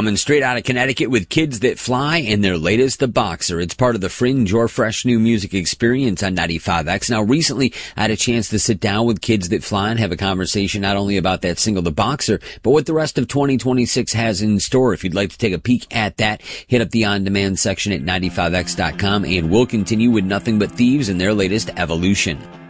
coming straight out of Connecticut with Kids That Fly and their latest, The Boxer. It's part of the Fringe, your fresh new music experience on 95X. Now, recently, I had a chance to sit down with Kids That Fly and have a conversation not only about that single, The Boxer, but what the rest of 2026 has in store. If you'd like to take a peek at that, hit up the on-demand section at 95x.com, and we'll continue with Nothing But Thieves and their latest, Evolution.